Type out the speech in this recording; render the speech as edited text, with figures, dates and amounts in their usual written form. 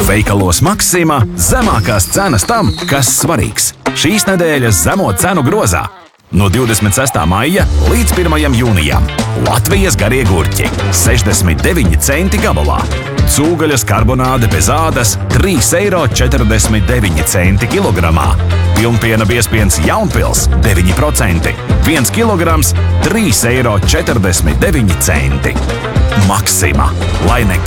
Veikalos Maxima zemākās cenas tam, kas svarīgs. Šīs nedēļas zemo cenu grozā. No 26. maija līdz 1. jūnijam Latvijas garie gurķi 69 centi gabalā. Cūgaļas karbonāde bez ādas 3,49 eiro kilogramā. Pilnpiena biezpiens Jaunpils 9%. 1 kilograms 3,49 eiro. Maxima, lai nekad